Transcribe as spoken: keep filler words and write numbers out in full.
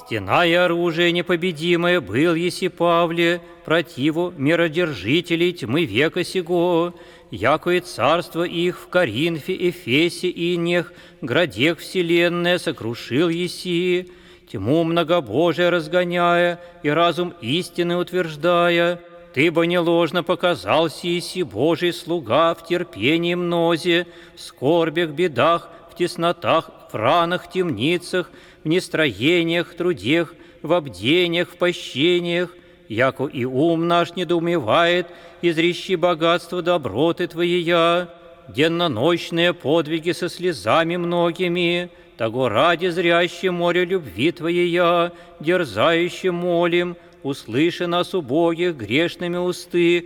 Стена и оружие непобедимое был еси Павле, противу миродержителей тьмы века сего, яко и царство их в Коринфе, Эфесе и Инех, градех вселенная сокрушил еси, тьму многобожие разгоняя и разум истины утверждая. Ты бы не ложно показался еси Божий слуга в терпении мнозе, в скорбях, бедах, в теснотах, в ранах, темницах, в нестроениях, трудех, в обдениях, в пощениях, яко и ум наш недоумевает, изрещи богатство доброты Твоея, денно-ночные подвиги со слезами многими, того ради зряще море любви Твоея, дерзающе молим, услыши нас убогих грешными усты,